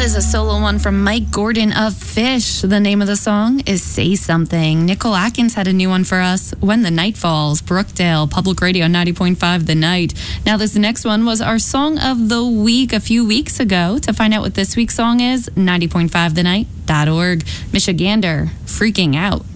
is a solo one from Mike Gordon of Fish. The name of the song is Say Something. Nicole Atkins had a new one for us, When the Night Falls, Brookdale, Public Radio 90.5 The Night. Now this next one was our song of the week a few weeks ago. To find out what this week's song is, 90.5thennight.org. Michigander, Freaking Out.